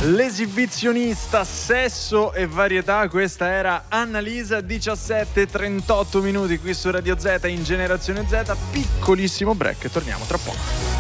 L'esibizionista, sesso e varietà. Questa era Annalisa, 17:38 minuti qui su Radio Z in Generazione Z. Piccolissimo break e torniamo tra poco.